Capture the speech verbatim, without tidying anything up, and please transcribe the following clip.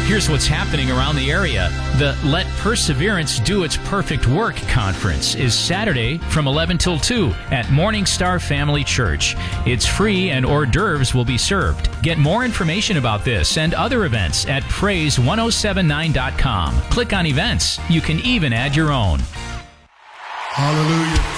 Here's what's happening around the area. The Let Perseverance Do Its Perfect Work Conference is Saturday from eleven till two at Morning Star Family Church. It's free and hors d'oeuvres will be served. Get more information about this and other events at praise ten seventy-nine dot com. Click on events. You can even add your own. Hallelujah.